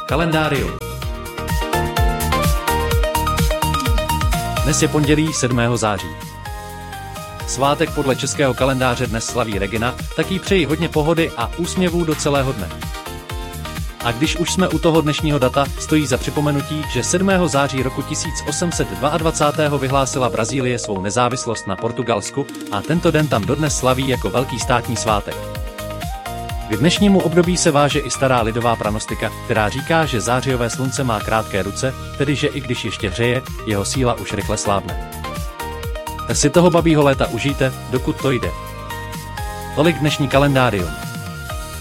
Kalendárium. Dnes je pondělí 7. září. Svátek podle českého kalendáře dnes slaví Regina, tak jí přeji hodně pohody a úsměvů do celého dne. A když už jsme u toho dnešního data, stojí za připomenutí, že 7. září roku 1822 vyhlásila Brazílie svou nezávislost na Portugalsku a tento den tam dodnes slaví jako velký státní svátek. K dnešnímu období se váže i stará lidová pranostika, která říká, že zářijové slunce má krátké ruce, tedy že i když ještě hřeje, jeho síla už rychle slábne. Tak si toho babího léta užijte, dokud to jde. Tolik dnešní kalendárium.